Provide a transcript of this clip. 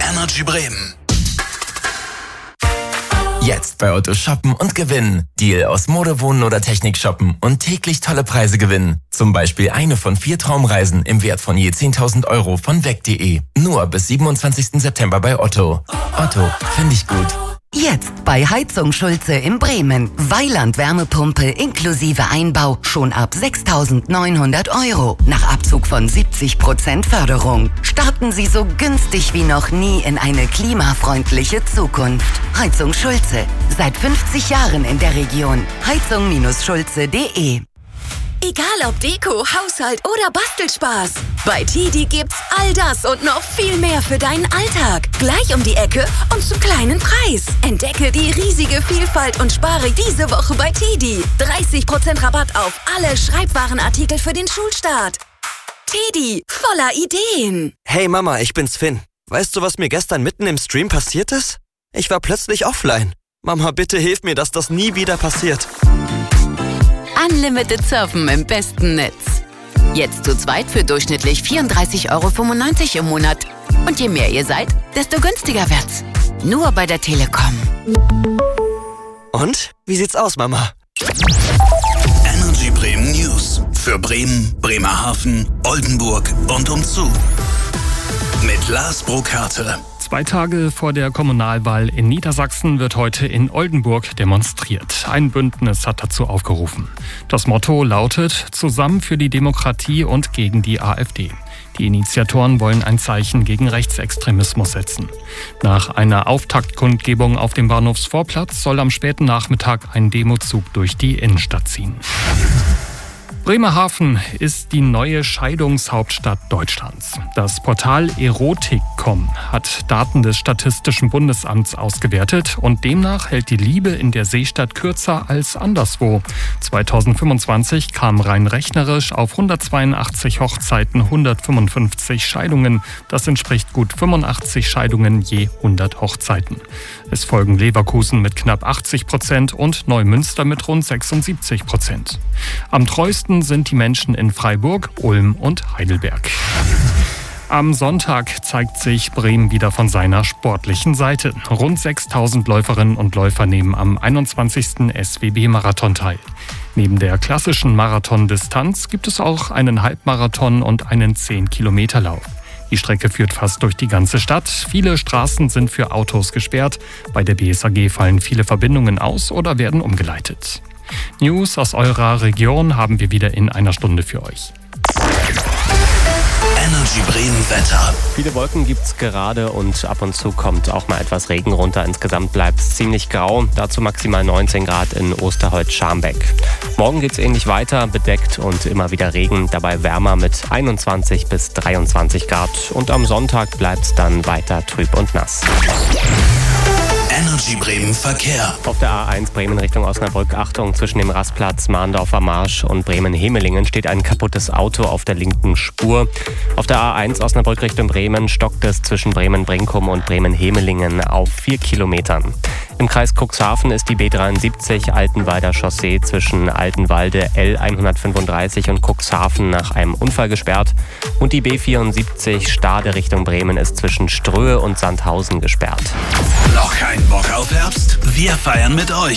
Energy Bremen. Jetzt bei Otto shoppen und gewinnen. Deal aus Mode, Wohnen oder Technik shoppen und täglich tolle Preise gewinnen. Zum Beispiel eine von 4 Traumreisen im Wert von je 10.000 Euro von weg.de. Nur bis 27. September bei Otto. Otto, finde ich gut. Jetzt bei Heizung Schulze in Bremen. Weiland Wärmepumpe inklusive Einbau schon ab 6.900 Euro. Nach Abzug von 70% Förderung. Starten Sie so günstig wie noch nie in eine klimafreundliche Zukunft. Heizung Schulze. Seit 50 Jahren in der Region. Heizung-schulze.de. Egal ob Deko, Haushalt oder Bastelspaß. Bei TIDI gibt's all das und noch viel mehr für deinen Alltag. Gleich um die Ecke und zum kleinen Preis. Entdecke die riesige Vielfalt und spare diese Woche bei TIDI. 30% Rabatt auf alle Schreibwarenartikel für den Schulstart. TIDI, voller Ideen. Hey Mama, ich bin's Finn. Weißt du, was mir gestern mitten im Stream passiert ist? Ich war plötzlich offline. Mama, bitte hilf mir, dass das nie wieder passiert. Unlimited Surfen im besten Netz. Jetzt zu zweit für durchschnittlich 34,95 € im Monat. Und je mehr ihr seid, desto günstiger wird's. Nur bei der Telekom. Und? Wie sieht's aus, Mama? Energy Bremen News. Für Bremen, Bremerhaven, Oldenburg und umzu. Mit Lars Burkhardt. 2 Tage vor der Kommunalwahl in Niedersachsen wird heute in Oldenburg demonstriert. Ein Bündnis hat dazu aufgerufen. Das Motto lautet: Zusammen für die Demokratie und gegen die AfD. Die Initiatoren wollen ein Zeichen gegen Rechtsextremismus setzen. Nach einer Auftaktkundgebung auf dem Bahnhofsvorplatz soll am späten Nachmittag ein Demozug durch die Innenstadt ziehen. Bremerhaven ist die neue Scheidungshauptstadt Deutschlands. Das Portal Erotik.com hat Daten des Statistischen Bundesamts ausgewertet und demnach hält die Liebe in der Seestadt kürzer als anderswo. 2025 kam rein rechnerisch auf 182 Hochzeiten 155 Scheidungen. Das entspricht gut 85 Scheidungen je 100 Hochzeiten. Es folgen Leverkusen mit knapp 80% und Neumünster mit rund 76%. Am treuesten sind die Menschen in Freiburg, Ulm und Heidelberg. Am Sonntag zeigt sich Bremen wieder von seiner sportlichen Seite. Rund 6.000 Läuferinnen und Läufer nehmen am 21. SWB-Marathon teil. Neben der klassischen Marathondistanz gibt es auch einen Halbmarathon und einen 10-Kilometer-Lauf. Die Strecke führt fast durch die ganze Stadt. Viele Straßen sind für Autos gesperrt. Bei der BSAG fallen viele Verbindungen aus oder werden umgeleitet. News aus eurer Region haben wir wieder in einer Stunde für euch. Energy Bremen Wetter. Viele Wolken gibt's gerade und ab und zu kommt auch mal etwas Regen runter. Insgesamt bleibt's ziemlich grau. Dazu maximal 19 Grad in Osterholz-Scharmbeck. Morgen geht's ähnlich weiter, bedeckt und immer wieder Regen. Dabei wärmer mit 21 bis 23 Grad. Und am Sonntag bleibt's dann weiter trüb und nass. Energy Bremen Verkehr. Auf der A1 Bremen Richtung Osnabrück, Achtung, zwischen dem Rastplatz Mahndorfer Marsch und Bremen-Hemelingen steht ein kaputtes Auto auf der linken Spur. Auf der A1 Osnabrück Richtung Bremen stockt es zwischen Bremen-Brinkum und Bremen-Hemelingen auf 4 Kilometern. Im Kreis Cuxhaven ist die B73 Altenwalder Chaussee zwischen Altenwalde L135 und Cuxhaven nach einem Unfall gesperrt. Und die B74 Stade Richtung Bremen ist zwischen Ströhe und Sandhausen gesperrt. Noch keinen Bock auf Herbst? Wir feiern mit euch.